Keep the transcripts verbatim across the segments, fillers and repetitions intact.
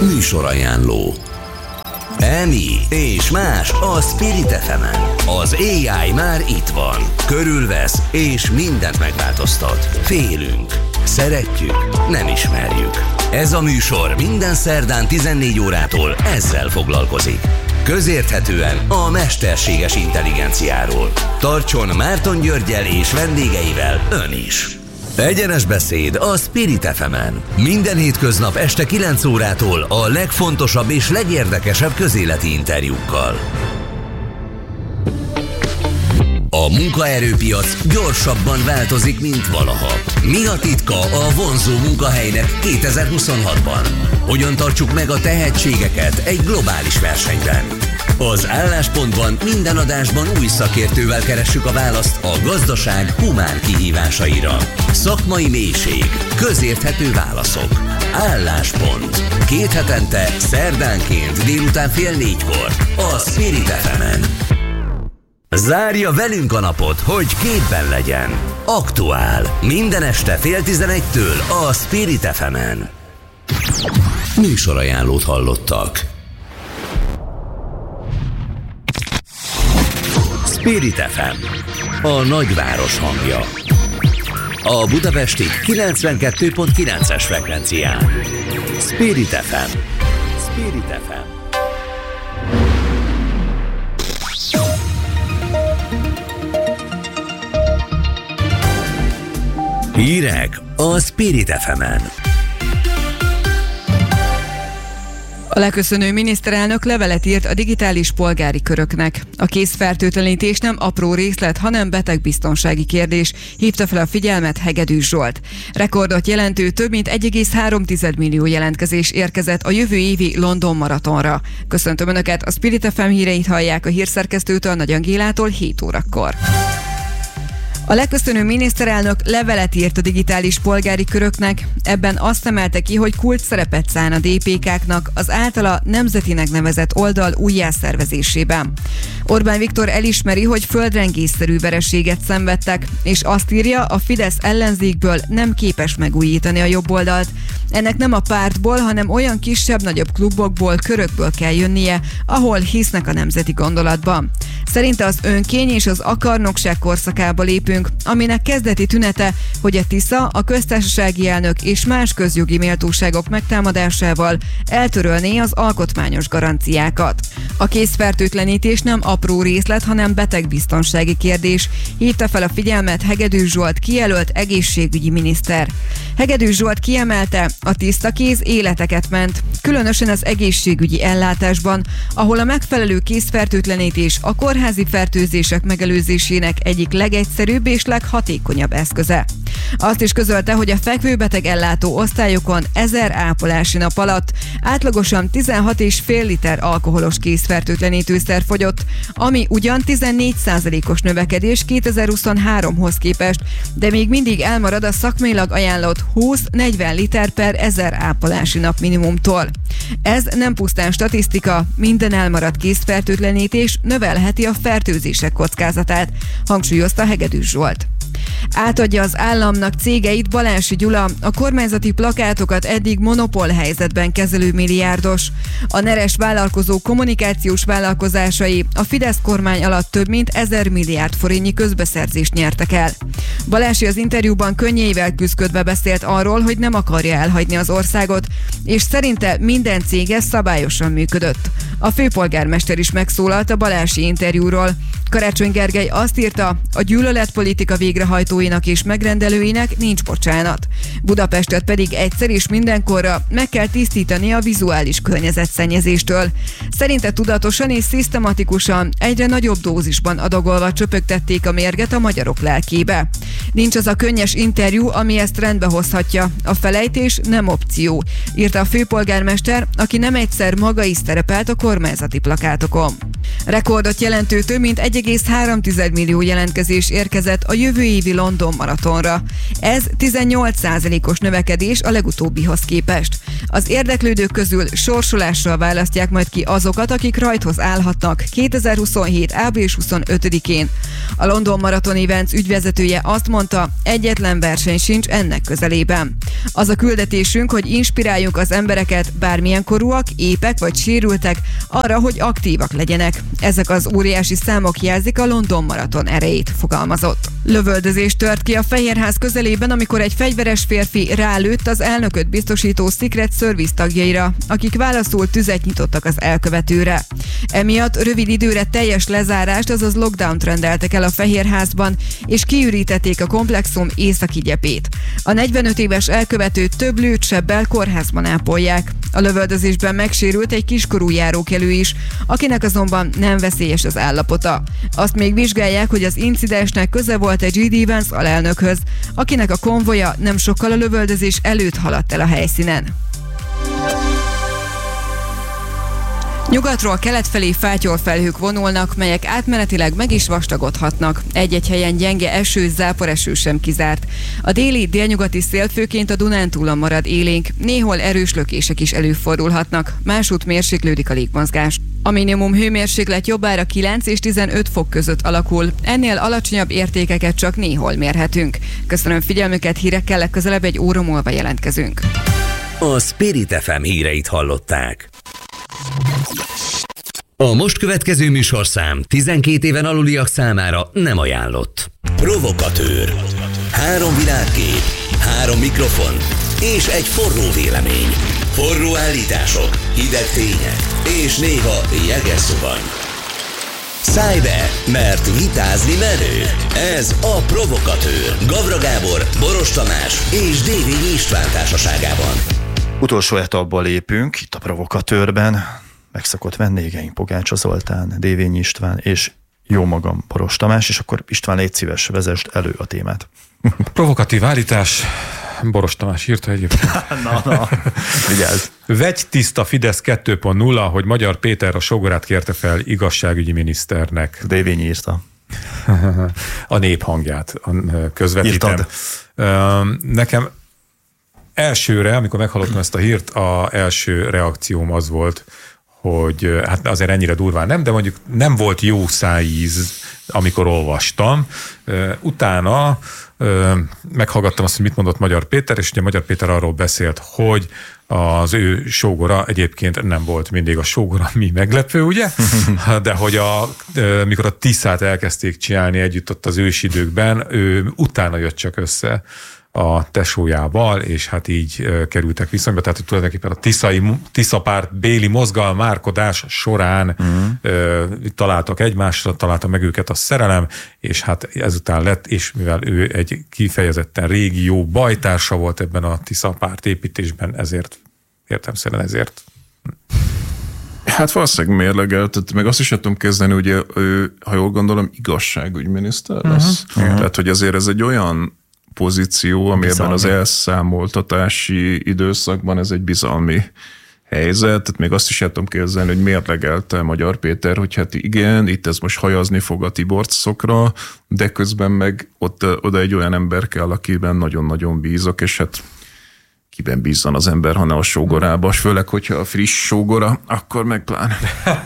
Műsorajánló. Emi és más a Spirit ef emen. Az á i már itt van. Körülvesz és mindent megváltoztat. Félünk. Szeretjük. Nem ismerjük. Ez a műsor minden szerdán tizennégy órától ezzel foglalkozik. Közérthetően a mesterséges intelligenciáról. Tartson Márton Györggyel és vendégeivel ön is. Egyenes beszéd a Spirit ef emen. Minden hétköznap este kilenc órától a legfontosabb és legérdekesebb közéleti interjúkkal. A munkaerőpiac gyorsabban változik, mint valaha. Mi a titka a vonzó munkahelynek kétezer-huszonhatban? Hogyan tartsuk meg a tehetségeket egy globális versenyben? Az Álláspontban minden adásban új szakértővel keressük a választ a gazdaság humán kihívásaira. Szakmai mélység, közérthető válaszok. Álláspont. Két hetente, szerdánként délután fél négykor a Spirit ef emen. Zárja velünk a napot, hogy képben legyen. Aktuál. Minden este fél tizenegytől a Spirit ef emen. Műsorajánlót hallottak. Spirit ef em. A nagyváros hangja. A budapesti kilencvenkettő pont kilences frekvencián. Spirit ef em. Spirit ef em. Hírek a Spirit ef emen. A leköszönő miniszterelnök levelet írt a digitális polgári köröknek. A kézfertőtlenítés nem apró részlet, hanem betegbiztonsági kérdés, hívta fel a figyelmet Hegedűs Zsolt. Rekordot jelentő több mint egy egész három millió jelentkezés érkezett a jövő évi London maratonra. Köszöntöm Önöket, a Spirit ef em híreit hallják a hírszerkesztőtől, Nagy Angélától hét órakor. A leköszönő miniszterelnök levelet írt a digitális polgári köröknek, ebben azt emelte ki, hogy kult szerepet szán a dé pé ká-knak az általa nemzetinek nevezett oldal újjászervezésében. Orbán Viktor elismeri, hogy földrengésszerű vereséget szenvedtek, és azt írja, a Fidesz ellenzékből nem képes megújítani a jobboldalt. Ennek nem a pártból, hanem olyan kisebb-nagyobb klubokból, körökből kell jönnie, ahol hisznek a nemzeti gondolatban. Szerinte az önkény és az akarnokság korszakába lépünk, aminek kezdeti tünete, hogy a Tisza, a köztársasági elnök és más közjogi méltóságok megtámadásával eltörölné az alkotmányos garanciákat. A kézfertőtlenítés nem apró részlet, hanem betegbiztonsági kérdés, hívta fel a figyelmet Hegedűs Zsolt kijelölt egészségügyi miniszter. Hegedűs Zsolt kiemelte, a tiszta kéz életeket ment, különösen az egészségügyi ellátásban, ahol a megfelelő kézfertőtlenítés a kórházi fertőzések megelőzésének egyik legegyszerűbb és leghatékonyabb eszköze. Azt is közölte, hogy a fekvőbeteg ellátó osztályokon ezer ápolási nap alatt átlagosan tizenhat egész öt liter alkoholos kézfertőtlenítőszer fogyott, ami ugyan tizennégy százalékos növekedés kétezer-huszonháromhoz képest, de még mindig elmarad a szakmailag ajánlott húsz-negyven liter per ezer ápolási nap minimumtól. Ez nem pusztán statisztika, minden elmaradt kézfertőtlenítés növelheti a fertőzések kockázatát, hangsúlyozta Hegedűs Zsolt. Átadja az államnak cégeit Balási Gyula, a kormányzati plakátokat eddig monopól helyzetben kezelő milliárdos. A neres vállalkozó kommunikációs vállalkozásai a Fidesz kormány alatt több mint ezer milliárd forintnyi közbeszerzést nyertek el. Balási az interjúban könnyeivel küszködve beszélt arról, hogy nem akarja elhagyni az országot, és szerinte minden cége szabályosan működött. A főpolgármester is megszólalt a Balási interjúról. Karácsony Gergely azt írta, a gyűlöletpolitika végrehajtóinak és megrendelőinek nincs bocsánat. Budapestet pedig egyszer és mindenkorra meg kell tisztítani a vizuális környezetszennyezéstől. Szerinte tudatosan és szisztematikusan egyre nagyobb dózisban adagolva csöpögtették a mérget a magyarok lelkébe. Nincs az a könnyes interjú, ami ezt rendbe hozhatja. A felejtés nem opció, írta a főpolgármester, aki nem egyszer maga is szerepelt a kormányzati plakátokon. Rekordot jelentő több mint egy egész három millió jelentkezés érkezett a jövő évi London maratonra. Ez tizennyolc százalékos növekedés a legutóbbihoz képest. Az érdeklődők közül sorsolással választják majd ki azokat, akik rajthoz állhatnak kétezer-huszonhét. április huszonötödikén. A London Marathon Events ügyvezetője azt mondta, egyetlen verseny sincs ennek közelében. Az a küldetésünk, hogy inspiráljuk az embereket, bármilyen korúak, épek vagy sérültek, arra, hogy aktívak legyenek. Ezek az óriási számok jelzik a London Marathon erejét, fogalmazott. Lövöldözés tört ki a Fehérház közelében, amikor egy fegyveres férfi rálőtt az elnököt biztosító Secret Service tagjaira, akik válaszul tüzet nyitottak az elkövetőre. Emiatt rövid időre teljes lezárást, azaz lockdownt rendeltek el a Fehérházban, és kiürítették a komplexum északi gyepét. A negyvenöt éves elkövetőt több lőttsebbel kórházban ápolják. A lövöldözésben megsérült egy kiskorú járókelő is, akinek azonban nem veszélyes az állapota. Azt még vizsgálják, hogy az incidensnek köze volt egy J D Vance alelnökhöz, akinek a konvoja nem sokkal a lövöldözés előtt haladt el a helyszínen. Nyugatról kelet felé fátyolfelhők vonulnak, melyek átmenetileg meg is vastagodhatnak. Egy-egy helyen gyenge eső, záporeső sem kizárt. A déli, délnyugati szél főként a Dunántúlon marad élénk, néhol erős lökések is előfordulhatnak, másút mérséklődik a légmozgás. A minimum hőmérséklet jobbára kilenc és tizenöt fok között alakul, ennél alacsonyabb értékeket csak néhol mérhetünk. Köszönöm figyelmüket, hírekkel legközelebb egy óra múlva jelentkezünk. A Spirit ef em híreit hallották. A most következő műsorszám tizenkét éven aluliak számára nem ajánlott. Provokatőr. Három világkép, három mikrofon és egy forró vélemény. Forró állítások, hideg tények és néha jeges szuvany. Szállj be, mert vitázni merő. Ez a Provokatőr. Gavra Gábor, Boros Tamás és Dévényi István társaságában. Utolsó etapba lépünk itt a Provokatőrben. Megszokott vendégeink Pogácsa Zoltán, Dévényi István és jó magam, Boros Tamás, és akkor István, légy szíves, vezesd elő a témát. Provokatív állítás, Boros Tamás írta egyébként. na, na, vigyázz. Vegy tiszta Fidesz kettő pont nulla, hogy Magyar Péter a sógorát kérte fel igazságügyi miniszternek. Dévényi írta. A nép hangját közvetítem. Írtad. Nekem elsőre, amikor meghallottam ezt a hírt, a első reakcióm az volt, hogy hát azért ennyire durván nem, de mondjuk nem volt jó szájíz, amikor olvastam. Utána meghallgattam azt, hogy mit mondott Magyar Péter, és ugye Magyar Péter arról beszélt, hogy az ő sógora egyébként nem volt mindig a sógora, mi meglepő, ugye? De hogy a, mikor a Tiszát elkezdték csinálni együtt ott az ősidőkben, ő utána jött csak össze a tesójával, és hát így kerültek viszonyba, tehát hogy tulajdonképpen a tiszai, Tiszapárt béli mozgalmárkodás során uh-huh. ö, találtak egymásra, találta meg őket a szerelem, és hát ezután lett, és mivel ő egy kifejezetten régi jó bajtársa volt ebben a Tiszapárt építésben, ezért értelemszerűen ezért. Hát valószínűleg mérlegelt, meg azt is tudom kezdeni, hogy ő, ha jól gondolom, igazságügyminiszter lesz. Uh-huh. Uh-huh. Tehát, hogy azért ez egy olyan pozíció, ami ebben az elszámoltatási időszakban ez egy bizalmi helyzet. Tehát még azt is el tudom képzelni, hogy mérlegelte Magyar Péter, hogy hát igen, itt ez most hajazni fog a Tiborcokra, de közben meg ott, oda egy olyan ember kell, akiben nagyon-nagyon bízok, és hát kiben bízzon az ember, ha ne a sógorába, és főleg, hogyha a friss sógora, akkor meg pláne.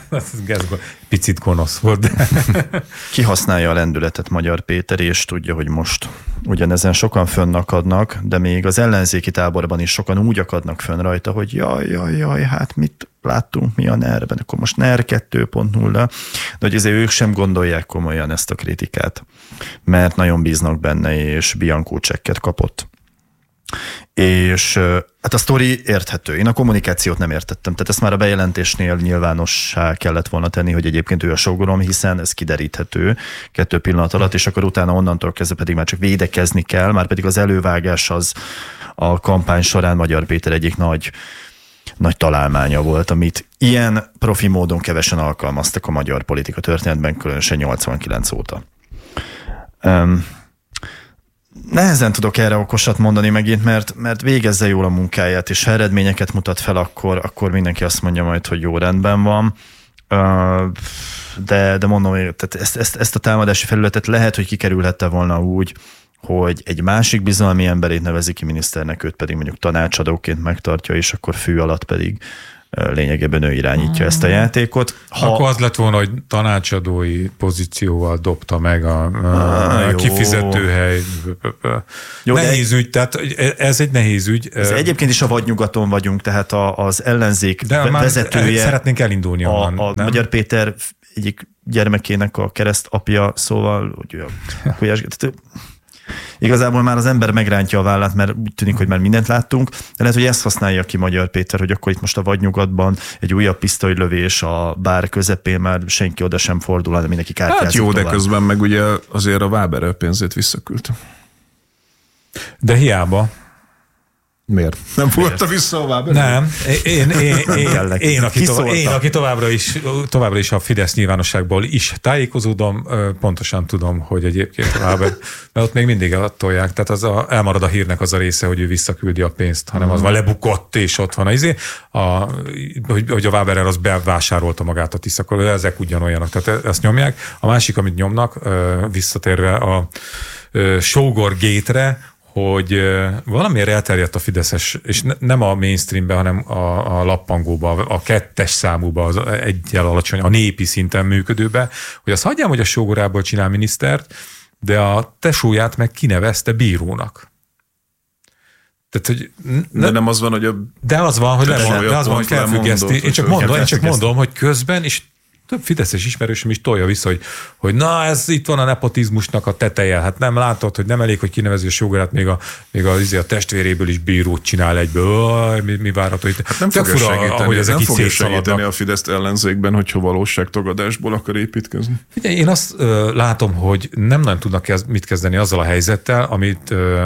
Picit gonosz volt. De. Kihasználja a lendületet Magyar Péter, és tudja, hogy most ugyanezen sokan fönnakadnak, de még az ellenzéki táborban is sokan úgy akadnak fönn rajta, hogy jaj, jaj, jaj, hát mit láttunk mi a nerben, akkor most NER kettő pont nulla, de hogy azért ők sem gondolják komolyan ezt a kritikát, mert nagyon bíznak benne, és Bianco csekket kapott. És hát a sztori érthető. Én a kommunikációt nem értettem. Tehát ezt már a bejelentésnél nyilvánossá kellett volna tenni, hogy egyébként ő a sógorom, hiszen ez kideríthető kettő pillanat alatt, és akkor utána onnantól kezdve pedig már csak védekezni kell, már pedig az elővágás az a kampány során Magyar Péter egyik nagy, nagy találmánya volt, amit ilyen profi módon kevesen alkalmaztak a magyar politika történetben, különösen nyolcvankilenc óta. Um, Nehezen tudok erre okosat mondani megint, mert, mert végezze jól a munkáját, és ha eredményeket mutat fel, akkor, akkor mindenki azt mondja majd, hogy jó, rendben van. De, de mondom, tehát ezt, ezt, ezt a támadási felületet lehet, hogy kikerülhette volna úgy, hogy egy másik bizalmi emberét nevezi ki miniszternek, őt pedig mondjuk tanácsadóként megtartja, és akkor fű alatt pedig lényegében ő irányítja ezt a játékot. Ha... Akkor az lett volna, hogy tanácsadói pozícióval dobta meg a, a, a kifizetőhely. Jó, nehéz ügy, tehát ez egy nehéz ügy. Ez egyébként is a vadnyugaton vagyunk, tehát az ellenzék de vezetője. Szeretnénk elindulni a, onnan. A, a Magyar Péter egyik gyermekének a keresztapja, szóval hogy olyan, igazából már az ember megrántja a vállát, mert úgy tűnik, hogy már mindent láttunk, de lehet, hogy ezt használja ki Magyar Péter, hogy akkor itt most a vadnyugatban egy újabb pisztolylövés a bár közepén, már senki oda sem fordul, de mindenki kártyázik. Hát jó, tovább. De közben meg ugye azért a Waberel pénzét visszaküldte. De hiába. Miért? Nem fogadta vissza a Waberel? Nem. Én, én, én, én, én, aki tovább, én, aki továbbra is, továbbra is a Fidesz nyilvánosságból is tájékozódom, pontosan tudom, hogy egyébként a Waber, mert ott még mindig attolják, tehát az a, elmarad a hírnek az a része, hogy ő visszaküldi a pénzt, hanem az van lebukott, és ott van. Izé, a, hogy, hogy a Waberel az bevásárolta magát a Tisza, akkor ezek ugyanolyanak, tehát ezt nyomják. A másik, amit nyomnak, visszatérve a Sógor Gate-re, hogy valamiért elterjedt a fideszes, és ne, nem a mainstreamben, hanem a, a lappangóba, a kettes számúba, az egyel alacsony, a népi szinten működőbe, hogy azt hagyjám, hogy a Sógorából csinál minisztert, de a tesóját meg kinevezte bírónak. Tehát, hogy ne, de nem az van, hogy a... De az van, hogy, lemond, de az van, hogy felfüggeszti. Én csak mondom, én csak mondom, hogy közben, és több fideszes ismerősöm is tolja vissza, hogy, hogy na, ez itt van a nepotizmusnak a teteje. Hát nem látod, hogy nem elég, hogy kinevezi a Sógorát, még a, még a, a testvéréből is bírót csinál egyből. Oh, mi, mi várható itt? Hát nem fogja fura, segíteni, nem fogja segíteni a Fideszt ellenzékben, hogyha valóságtagadásból akar építkezni. Ugye, én azt uh, látom, hogy nem nagyon tudnak kez, mit kezdeni azzal a helyzettel, amit uh,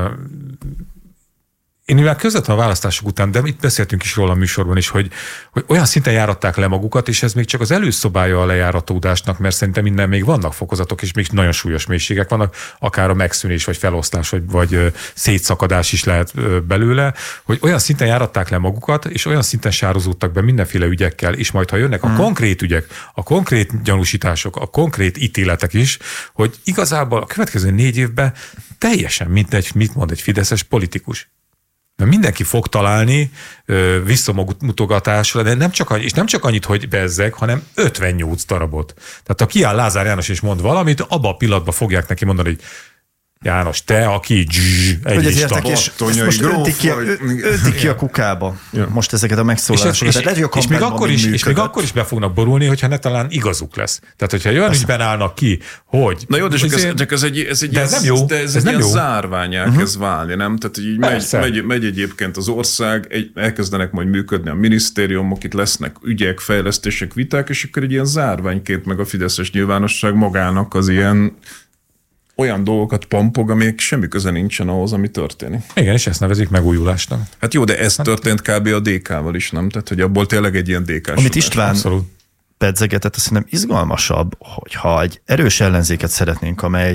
én mivel közvetlen a választások után, de itt beszéltünk is róla a műsorban is, hogy, hogy olyan szinten járatták le magukat, és ez még csak az előszobája a lejáratódásnak, mert szerintem minden még vannak fokozatok, és még nagyon súlyos mélységek vannak, akár a megszűnés, vagy felosztás, vagy, vagy szétszakadás is lehet belőle, hogy olyan szinten járatták le magukat, és olyan szinten sározódtak be mindenféle ügyekkel, és majd ha jönnek a hmm. konkrét ügyek, a konkrét gyanúsítások, a konkrét ítéletek is, hogy igazából a következő négy évben teljesen mindegy, mit mond egy fideszes politikus. Mindenki fog találni visszamutogatásra, de nem csak annyi, és nem csak annyit, hogy bezzeg, hanem ötvennyolc darabot. Tehát ha kiáll Lázár János és mond valamit, abban a pillanatban fogják neki mondani, hogy János, te, aki dzs, egy lista. És most öntik ki, öntik ki a kukába ja. most ezeket a megszólalásokat. És, és, és, és, még akkor is, és még akkor is be fognak borulni, hogyha ne talán igazuk lesz. Tehát, hogyha olyan ügyben állnak ki, hogy... Na jó, de csak ez, csak ez egy, ez egy, de ez nem jó. De ez, ez egy nem ilyen jó. Zárvány elkezd uh-huh. válni, nem? Tehát így megy, megy, megy egyébként az ország, egy, elkezdenek majd működni a minisztériumok, itt lesznek ügyek, fejlesztések, viták, és akkor egy ilyen zárványként meg a fideszes nyilvánosság magának az ilyen olyan dolgokat pampog, amelyek semmi köze nincsen ahhoz, ami történik. Igen, és ezt nevezik megújulásnak. Hát jó, de ez hát történt kb. A dé ká-val is, nem? Tehát, hogy abból tényleg egy ilyen dé ká-sodás. Amit István Abszolút. pedzegetett, azt szerintem izgalmasabb, hogyha egy erős ellenzéket szeretnénk, amely,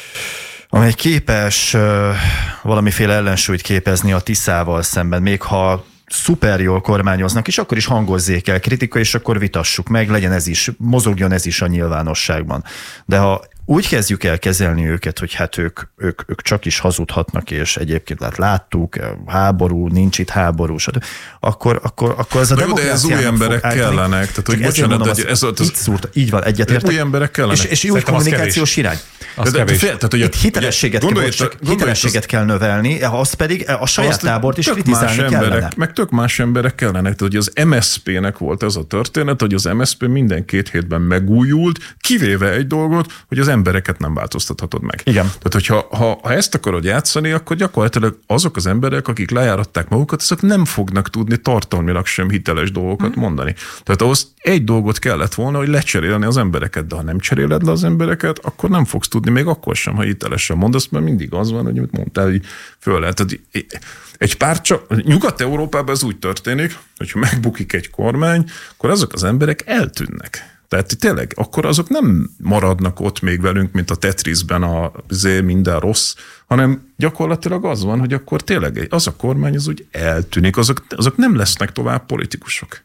amely képes uh, valamiféle ellensúlyt képezni a Tiszával szemben, még ha szuper jól kormányoznak, és akkor is hangozzék el kritika, és akkor vitassuk meg, legyen ez is, mozogjon ez is a nyilvánosságban. De ha úgy kezdjük el kezelni őket, hogy hát ők, ők, ők csak is hazudhatnak, és egyébként hát láttuk, háború, nincs itt háború, stb. Akkor, akkor, akkor ez a demokráciának fog állni. De ez új emberek kellenek. Tehát, hogy bocsánat, mondom, ez, ez, ez, szúrt, így van, egyetértek. Új emberek kellenek. És, és új kommunikációs irány. Az de, de, tehát, hogy itt hitelességet, gondolj, kell, gondolj, hitelességet kell növelni, azt pedig a saját azt tábort is kritizálni emberek, kellene. Meg tök más emberek kellenek. Tehát, hogy az em es zé pé-nek volt ez a történet, hogy az em es zé pé minden két hétben megújult, kivéve egy dolgot, hogy az embereket nem változtathatod meg. Igen. Tehát, hogyha ha, ha ezt akarod játszani, akkor gyakorlatilag azok az emberek, akik lejáratták magukat, azok nem fognak tudni tartalmilag sem hiteles dolgokat hmm. mondani. Tehát ahhoz egy dolgot kellett volna, hogy lecserélni az embereket, de ha nem cseréled le az embereket, akkor nem fogsz tudni, még akkor sem, ha hitelesen mondasz, mert mindig az van, hogy mondtál, hogy föl lehet. Egy pár csak, Nyugat-Európában ez úgy történik, hogyha megbukik egy kormány, akkor azok az emberek eltűnnek. Tehát tényleg, akkor azok nem maradnak ott még velünk, mint a Tetrisben a zé minden rossz, hanem gyakorlatilag az van, hogy akkor tényleg az a kormány az úgy eltűnik, azok, azok nem lesznek tovább politikusok.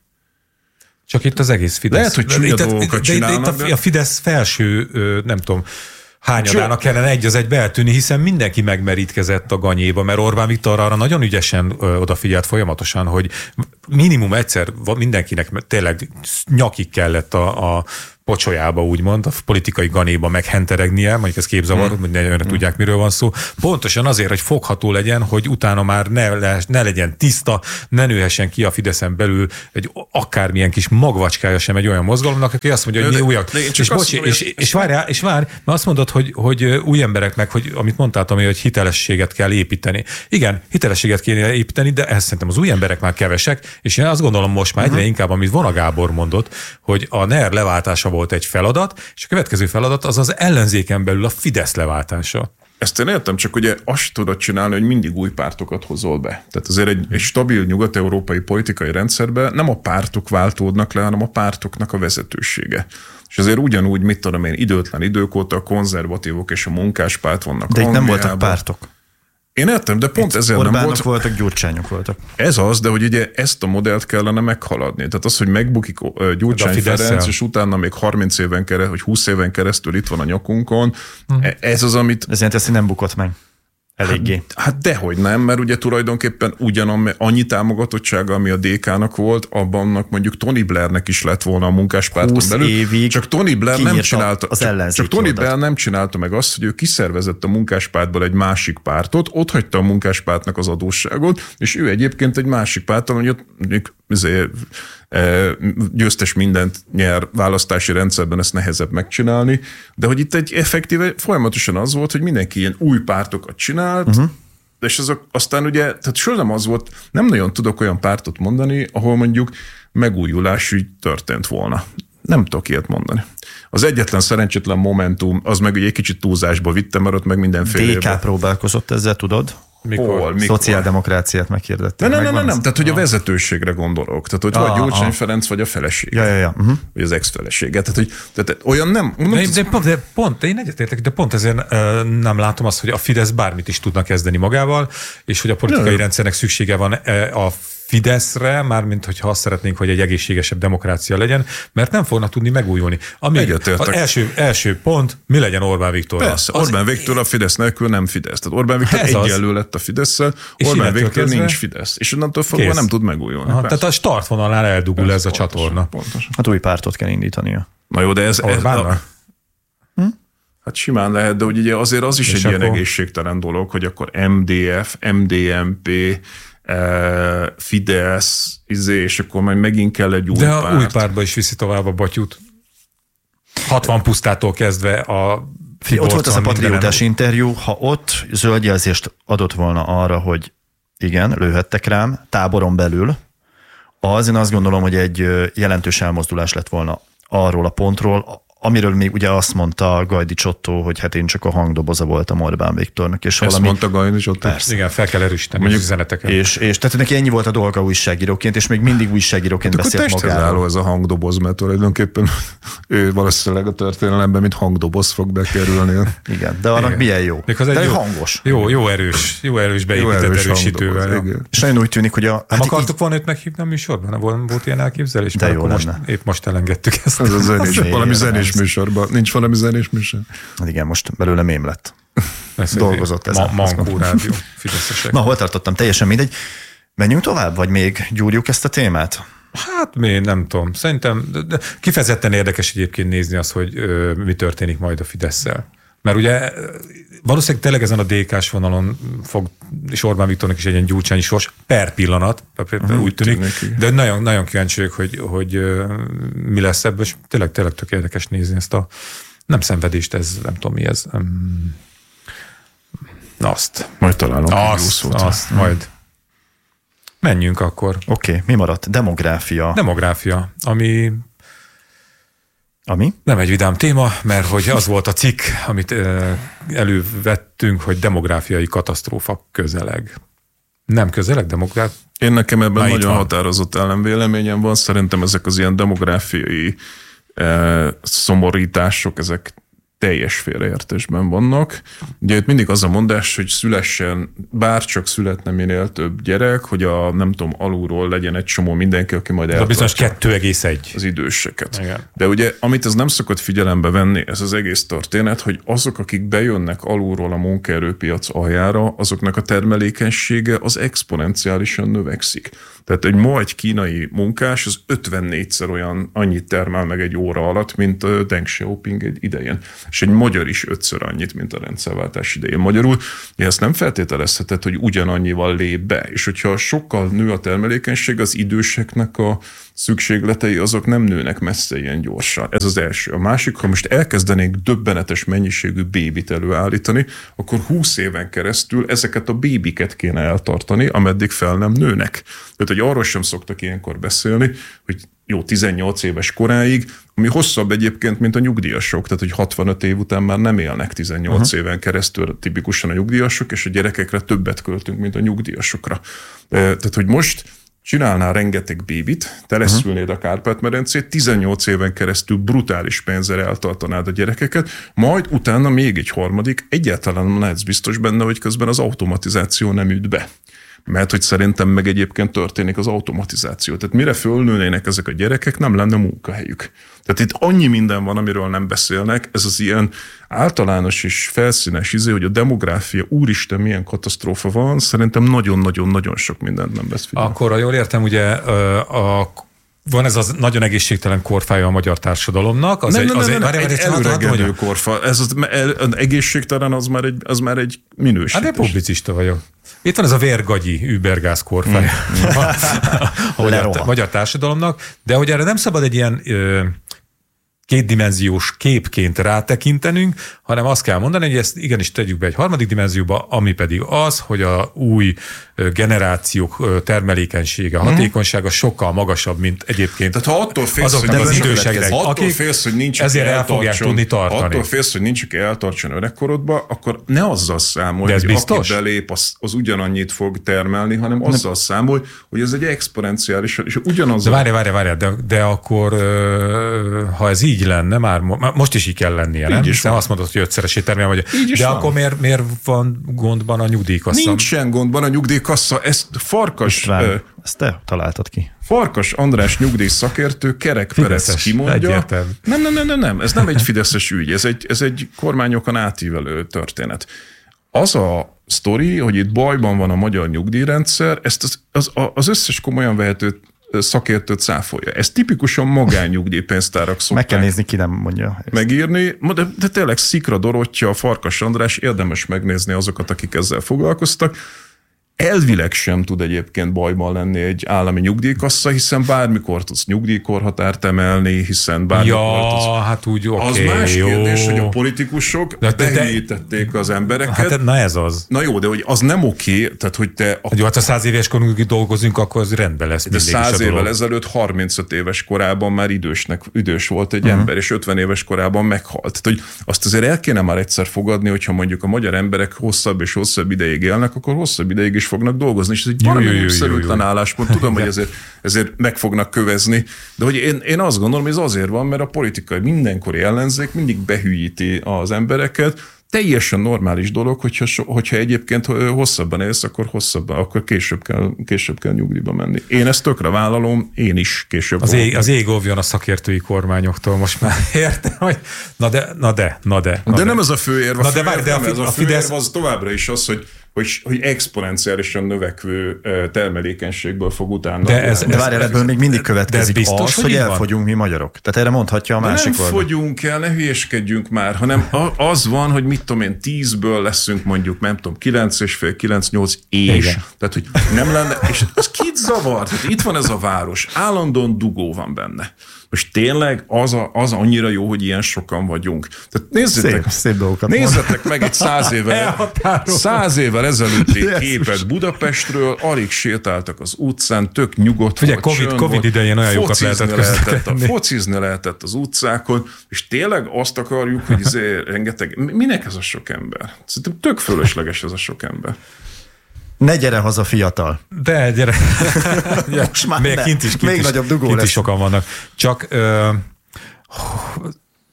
Csak itt az egész Fidesz. Lehet, hogy csúnya dolgokat csinálnak. De, de, de itt a, a Fidesz felső, nem tudom, hányadának kellene egy az egybe eltűnni, hiszen mindenki megmerítkezett a ganyéba, mert Orbán Viktor arra nagyon ügyesen ö, odafigyelt folyamatosan, hogy minimum egyszer mindenkinek tényleg nyakig kellett a, a pocsolyába, úgymond, a politikai ganéba meghenteregnie, mondjuk ez képzavar, hmm. hogy ne hmm. tudják, miről van szó. Pontosan azért, hogy fogható legyen, hogy utána már ne, le, ne legyen tiszta, ne nőhessen ki a Fideszen belül egy akármilyen kis magvacskája sem egy olyan mozgalomnak, aki azt mondja, hogy mi újak. És, bocsi, és, és, és várjál, és várj, mert azt mondod, hogy, hogy új embereknek, hogy, amit mondtál, Tomi, hogy hitelességet kell építeni. Igen, hitelességet kéne építeni, de ezt szerintem az új emberek már kevesek, és én azt gondolom most már egyre uh-huh. inkább, amit Vona Gábor mondott, hogy a NER leváltása volt egy feladat, és a következő feladat az az ellenzéken belül a Fidesz leváltása. Ezt én értem, csak ugye azt tudod csinálni, hogy mindig új pártokat hozol be. Tehát azért egy, egy stabil nyugat-európai politikai rendszerben nem a pártok váltódnak le, hanem a pártoknak a vezetősége. És azért ugyanúgy, mit tudom én, időtlen idők óta a konzervatívok és a munkáspárt vannak. De itt nem voltak pártok. Én értem, de pont itt ezért Orbánok nem volt. voltak, Gyurcsányok voltak. Ez az, de hogy ugye ezt a modellt kellene meghaladni. Tehát az, hogy megbukik Gyurcsány Ferenc, és utána még harminc éven keresztül, vagy húsz éven keresztül itt van a nyakunkon, hmm. ez az, amit... Ez jelenti, hogy nem bukott meg. Eléggé. Hát, hát dehogy nem, mert ugye tulajdonképpen ugyanannyi annyi támogatottsága, ami a dé ká-nak volt, abbannak mondjuk Tony Blairnek is lett volna a munkáspárton belül. Évig csak Tony Blair nem csinálta, az csak, csak Tony Blair nem csinálta meg azt, hogy ő kiszervezett a munkáspártból egy másik pártot, ott hagyta a munkáspártnak az adósságot, és ő egyébként egy másik párton, hogy ott azért, győztes mindent nyer választási rendszerben, ezt nehezebb megcsinálni, de hogy itt egy effektíve folyamatosan az volt, hogy mindenki ilyen új pártokat csinált, uh-huh. és azok aztán ugye, tehát soha nem az volt, nem nagyon tudok olyan pártot mondani, ahol mondjuk megújulás ügy történt volna. Nem tudok ilyet mondani. Az egyetlen szerencsétlen Momentum, az meg ugye egy kicsit túlzásba vitte, mert ott meg mindenféle... dé ká próbálkozott ezzel, tudod? Mikor? Hol, mikor? Szociáldemokráciát meghirdették. Nem, nem, nem, nem, tehát hogy a vezetőségre gondolok. Tehát, hogy ah, vagy Gyurcsány ah. Ferenc, vagy a felesége. Ja, ja, ja. Uh-huh. Vagy az ex-felesége. Tehát, hogy tehát olyan nem... De, de, de, pont, de pont, én egyetértek, de pont ezért uh, nem látom azt, hogy a Fidesz bármit is tudna kezdeni magával, és hogy a politikai ja. rendszernek szüksége van uh, a Fideszre, mármint hogyha azt szeretnénk, hogy egy egészségesebb demokrácia legyen, mert nem fognak tudni megújulni. Ami az első, első pont, mi legyen Orbán Viktorral? Persze, az Orbán Viktor a Fidesz nélkül nem Fidesz. Tehát Orbán Viktor egyenlő lett a Fidesszel, Orbán Viktor kezdve nincs Fidesz. És onnantól fogva kész. Nem tud megújulni. Aha, tehát a startvonalnál eldugul persze, ez a pontosan, csatorna. Pontosan. Hát új pártot kell indítania. Na jó, de ez... ez a, hm? Hát simán lehet, de ugye azért az is és egy akkor... ilyen egészségtelen dolog, hogy akkor em dé ef, em dé em pé, Fidesz, izé, és akkor majd megint kell egy új de párt. De új pártba is viszi tovább a batyút. hatvan pusztától kezdve a... Ott volt az a patriótás interjú, ha ott zöldjelzést adott volna arra, hogy igen, lőhettek rám, táboron belül, az én azt gondolom, hogy egy jelentős elmozdulás lett volna arról a pontról, amiről még ugye azt mondta Gajdi Csottó, hogy hát én csak a hangdoboza voltam Orbán Viktornak. És ezt valami... mondta Gajdi Csottó? Persze. Igen, fel kell erősíteni az üzeneteket. És, és tehát neki ennyi volt a dolga újságíróként, és még mindig újságíróként hát beszélt magáról. Akkor ez a hangdoboz, mert tulajdonképpen ő valószínűleg a történelemben, mint hangdoboz fog bekerülni. Igen, de annak igen. milyen jó. De egy hangos. Jó, jó erős, jó erős beépített jó erős erősítővel. És nagyon úgy tűnik, hogy a... Nem hát akartuk így... volna őt meghívni a műsorban? Volt, volt ilyen elképzelés? De jó most, épp most elengedtük ezt. Ez a zenés, valami zenés műsorban. Nincs valami zenés műsor? Hát igen, most belőle mém lett. Ez dolgozott ezen. Ma, Mankó rádió, fideszesek. Na, hol tartottam? Teljesen mindegy. Menjünk tovább, vagy még gyúrjuk ezt a témát? Hát még nem tudom. Szerintem de kifejezetten érdekes egyébként nézni azt, hogy ö, mi történik majd a Fidesszel. Mert ugye valószínűleg tényleg ezen a dé ká-s vonalon fog, és Orbán Viktornak is egy ilyen Gyurcsányi sors per pillanat, uh-huh, úgy tűnik, tűnik de nagyon, nagyon kíváncsi vagyok, hogy, hogy mi lesz ebből, és tényleg, tényleg tök érdekes nézni ezt a nem szenvedést, ez nem tudom mi ez. Um, azt. Majd találunk. Azt, azt majd. Menjünk akkor. Oké, okay, mi maradt? Demográfia. Demográfia, ami Ami? nem egy vidám téma, mert hogy az volt a cikk, amit elővettünk, hogy demográfiai katasztrófa közeleg. Nem közeleg, demográfia? Én nekem ebben Na, nagyon határozott ellenvéleményem van. Szerintem ezek az ilyen demográfiai eh, szomorítások, ezek teljes félreértésben vannak. Ugye itt mindig az a mondás, hogy szülessen, bárcsak születne minél több gyerek, hogy a nem tudom, alulról legyen egy csomó mindenki, aki majd eltartja. Bizonyos kettő egész egy. Az időseket. Igen. De ugye, amit ez nem szokott figyelembe venni, ez az egész történet, hogy azok, akik bejönnek alulról a munkaerőpiac aljára, azoknak a termelékenysége az exponenciálisan növekszik. Tehát egy ma egy kínai munkás az ötvennégyszer olyan annyit termel meg egy óra alatt, mint a Deng Xiaoping egy idején. És egy magyar is ötször annyit, mint a rendszerváltás idején. Magyarul ezt nem feltételezheted, hogy ugyanannyival lép be. És hogyha sokkal nő a termelékenység, az időseknek a szükségletei azok nem nőnek messze ilyen gyorsan. Ez az első. A másik, ha most elkezdenénk döbbenetes mennyiségű bébit előállítani, akkor húsz éven keresztül ezeket a bébiket kéne eltartani, ameddig fel nem nőnek. Tehát, hogy arról sem szoktak ilyenkor beszélni, hogy jó, tizennyolc éves koráig, ami hosszabb egyébként, mint a nyugdíjasok, tehát hogy hatvanöt év után már nem élnek tizennyolc uh-huh. éven keresztül tipikusan a nyugdíjasok, és a gyerekekre többet költünk, mint a nyugdíjasokra. Tehát, hogy most csinálnál rengeteg bébit, teleszülnéd a Kárpát-medencét, tizennyolc éven keresztül brutális pénzzel eltartanád a gyerekeket, majd utána még egy harmadik, egyáltalán nem lehetsz biztos benne, hogy közben az automatizáció nem üt be. Mert hogy szerintem meg egyébként történik az automatizáció. Tehát mire fölnőnének ezek a gyerekek, nem lenne munkahelyük. Tehát itt annyi minden van, amiről nem beszélnek, ez az ilyen általános és felszínes izé, hogy a demográfia, úristen, milyen katasztrófa van, szerintem nagyon-nagyon-nagyon sok mindent nem vesz figyelme. Akkor, ha jól értem, ugye a, a van ez az nagyon egészségtelen korfája a magyar társadalomnak. Az nem, egy, nem, az nem, egy, nem, várj, egy előregedő korfa. Ez az, az egészségtelen, az már egy, az már egy minősítés. Hát de publicista vagyok. Itt van ez a vérgagyi übergáz korfája mm. a, a magyar, magyar társadalomnak, de hogy erre nem szabad egy ilyen ö, kétdimenziós képként rátekintenünk, hanem azt kell mondani, hogy ezt igenis tegyük be egy harmadik dimenzióba, ami pedig az, hogy a új generációk termelékenysége, hatékonysága sokkal magasabb, mint egyébként Tehát ha attól félsz, azoknak hogy az időseknek, attól akik félsz, hogy nincs, ezért el fogják tudni tartani. Attól félsz, hogy nincs, aki eltartson öregkorodba, akkor ne azzal számolj, hogy biztos? aki belép, az, az ugyanannyit fog termelni, hanem azzal nem. számolj, hogy ez egy exponenciális, és ugyanaz. De várj, várj, várj, de, de akkor ha ez így lenne, már most is így kell lennie, nem? Hiszen azt mondod, hogy ötszeresét termel vagy. De van. Akkor miért, miért van gondban a nyugdíjkassa? Nincsen gondban a nyugdíjkassa, ezt Farkas... István, uh, ezt te találtad ki. Farkas András nyugdíj szakértő, Kerek Perec kimondja. Nem, nem, nem, nem, nem, ez nem egy fideszes ügy, ez egy, ez egy kormányokon átívelő történet. Az a sztori, hogy itt bajban van a magyar nyugdíjrendszer, ezt az, az, az összes komolyan vehető szakértőt cáfolja. Ez tipikusan magánnyugdíjpénztárak szokták. Meg kell nézni, ki nem mondja. Ezt. Megírni, de, de tényleg Szikra Dorottya, Farkas András, érdemes megnézni azokat, akik ezzel foglalkoztak. Elvileg sem tud egyébként bajban lenni egy állami nyugdíjkassa, hiszen bármikor tudsz nyugdíjkorhatárt emelni, hiszen bármikor ja, tudsz... hát úgy, oké, Az más jó. kérdés, hogy a politikusok behűítették az embereket. Hát, na ez az. Na jó, de hogy az nem oké, tehát hogy te... A... Jó, hát ha száz éves korunk dolgozunk, akkor az rendben lesz. De száz évvel ezelőtt harmincöt éves korában már idősnek, idős volt egy uh-huh. ember, és ötven éves korában meghalt. Tehát, hogy azt azért el kéne már egyszer fogadni, hogyha mondjuk a magyar emberek hosszabb és hosszabb ideig élnek, akkor hosszabb ideig is fognak dolgozni, és ez egy valami népszerűtlen álláspont. Tudom, hogy ezért, ezért meg fognak kövezni, de hogy én, én azt gondolom, hogy ez azért van, mert a politikai mindenkori ellenzék mindig behűíti az embereket. Teljesen normális dolog, hogyha, hogyha egyébként hosszabban élsz, akkor hosszabban, akkor később kell, később kell nyugdíjba menni. Én ezt tökre vállalom, én is később. Az ég, az ég óvjon a szakértői kormányoktól, most már értem, hogy na de, na de, na de. Na de, de nem ez a főérv, a, fő de, de a, ez a, a főérv Fidesz... az továbbra is az, hogy Hogy, hogy exponenciálisan növekvő termelékenységből fog utána. De, ez, de várjál, ebből még mindig következik biztos, az, hogy, hogy elfogyunk mi magyarok. Tehát erre mondhatja a de másik nem oldal. Fogyunk el, ne hülyéskedjünk már, hanem az van, hogy mit tudom én, tízből leszünk mondjuk, nem tudom, kilenc és fél, kilenc, nyolc és. Igen. Tehát, hogy nem lenne, és az kit zavar? Tehát itt van ez a város, állandóan dugó van benne. Most tényleg az, a, az annyira jó, hogy ilyen sokan vagyunk. Tehát nézzétek, szép, szép dolgokat nézzetek meg egy száz évvel, száz évvel ezelőtti képet Budapestről, alig sétáltak az utcán, tök nyugodt Ugye, volt, COVID, COVID idején olyan jókat lehetett lehetett, focizni lehetett az utcákon, és tényleg azt akarjuk, hogy ezért rengeteg, minek ez a sok ember? Szerintem tök fölösleges ez a sok ember. Ne gyere haza, fiatal. De gyere. Ja, még ne. kint is, kint még is, nagyobb dugó kint lesz. is sokan vannak. Csak... Uh,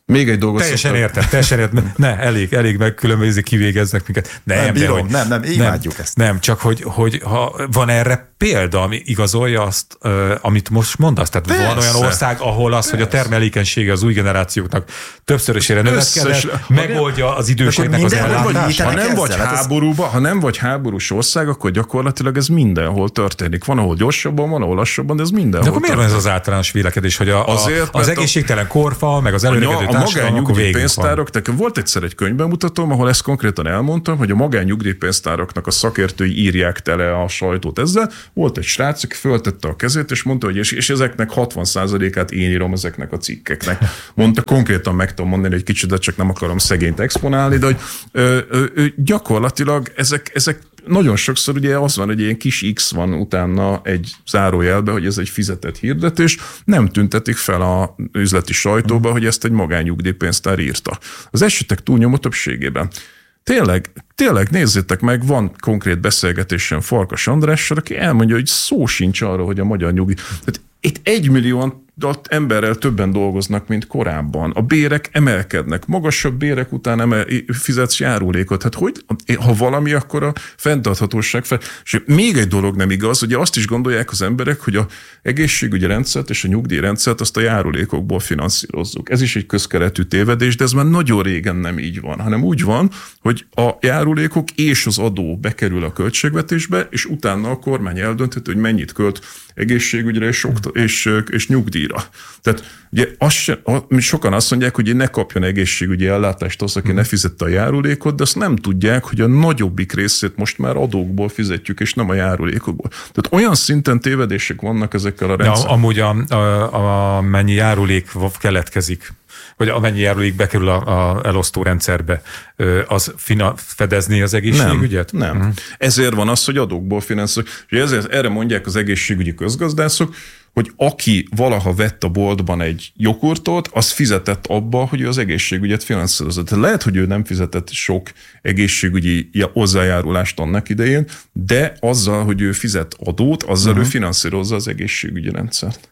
Még egy dolgot Teljesen értem, teljesen értem. Ne, elég, elég, meg különböző kivégeznek minket. Nem, nem, bírom, hogy, nem, nem, imádjuk nem, ezt. Nem, csak hogy, hogy ha van erre példa, ami igazolja azt, uh, amit most mondasz. Tehát persze. Van olyan ország, ahol az, persze. hogy a termelékenysége az új generációknak többszörösére növekedett, megoldja az időseknek az ellátást. Ha nem vagy háborúba, ha nem vagy háborús ország, akkor gyakorlatilag ez mindenhol történik. Van, ahol gyorsabban, van, ahol lassabban, de ez mindenhol. De akkor miért van ez az általános vélekedés, hogy a, Azért, a, az egészségtelen korfa, meg az előregedő társadalom, akkor végig van? Volt egyszer egy könyvbemutatom, ahol ezt konkrétan elmondtam, hogy a magánnyugdíjpénztáraknak a szakértői írják tele a sajtót ezzel. Volt egy srác, aki föltette a kezét, és mondta, hogy és, és ezeknek hatvan százalékát én írom ezeknek a cikkeknek. Mondta, konkrétan meg tudom mondani egy kicsit, de csak nem akarom szegényt exponálni, de hogy ö, ö, ö, gyakorlatilag ezek, ezek nagyon sokszor ugye az van, hogy ilyen kis X van utána egy zárójelbe, hogy ez egy fizetett hirdetés, nem tüntetik fel a üzleti sajtóba, mm. hogy ezt egy magánnyugdíjpénztár írta. Az esetek túlnyomó többségében. Tényleg, tényleg nézzétek meg, van konkrét beszélgetésem Farkas Andrással, aki elmondja, hogy szó sincs arra, hogy a magyar nyugdíj... Tehát itt egymillió emberrel többen dolgoznak, mint korábban. A bérek emelkednek. Magasabb bérek után emel, fizetsz járulékot. Hát hogy, ha valami, akkor a fenntarthatóság fel. És még egy dolog nem igaz, ugye azt is gondolják az emberek, hogy a egészségügyi rendszert és a nyugdíjrendszert azt a járulékokból finanszírozzuk. Ez is egy közkeretű tévedés, de ez már nagyon régen nem így van, hanem úgy van, hogy a járulékok és az adó bekerül a költségvetésbe, és utána a kormány eldönthető, hogy mennyit költ egészségügyre és, és, és nyugdíjra. Tehát ugye azt se, sokan azt mondják, hogy ne kapjon egészségügyi ellátást az, aki ne fizette a járulékot, de azt nem tudják, hogy a nagyobbik részét most már adókból fizetjük, és nem a járulékokból. Tehát olyan szinten tévedések vannak ezekkel a rendszerekkel. Ja, amúgy a, a, a mennyi járulék keletkezik, vagy amennyi járulék bekerül a, a elosztó rendszerbe, az fina, fedezni az egészségügyet? Nem, nem. Uh-huh. Ezért van az, hogy adókból finanszírozunk. Ezért erre mondják az egészségügyi közgazdászok, hogy aki valaha vett a boltban egy jogurtot, az fizetett abba, hogy ő az egészségügyet finanszírozott. Lehet, hogy ő nem fizetett sok egészségügyi hozzájárulást annak idején, de azzal, hogy ő fizet adót, azzal uh-huh. ő finanszírozza az egészségügyi rendszert.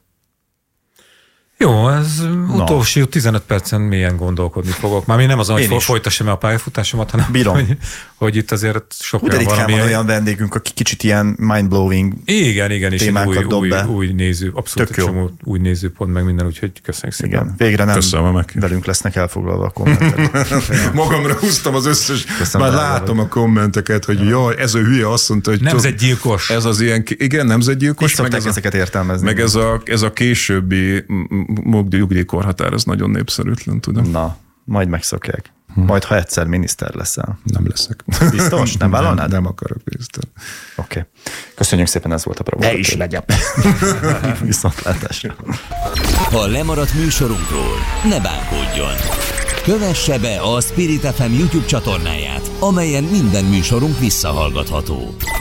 Jó, ez no. utolsó tizenöt percen mélyen gondolkodni fogok. Már mi nem azon, hogy folytassam a pályafutásomat, hanem hogy, hogy itt azért sok olyan valami... van olyan vendégünk, aki kicsit ilyen mind-blowing igen, igen, és új, új, új néző, abszolút csomó új nézőpont, meg minden, úgyhogy köszönjük szépen. Igen, végre nem velünk lesznek elfoglalva a kommentek. Magamra húztam az összes, Köszönöm, már látom vagy. A kommenteket, hogy jaj, ez a hülye azt mondta, hogy... Nemzetgyilkos. Ez az ilyen, igen, nemzetgyilkos. Meg ez ezeket értelmezni. Meg ez a, ez a későbbi nyugdíjkorhatár, az nagyon népszerűtlen, tudom. Na, majd megszokják. Hm. Majd, ha egyszer miniszter leszel. Nem leszek. Biztos? Nem vállalnád? Nem, nem akarok miniszter. Oké. Okay. Köszönjük szépen, ez volt a provokatív. Ne is legyek. Viszontlátásra. Ha lemaradt műsorunkról, ne bánkodjon. Kövesse be a Spirit ef em YouTube csatornáját, amelyen minden műsorunk visszahallgatható.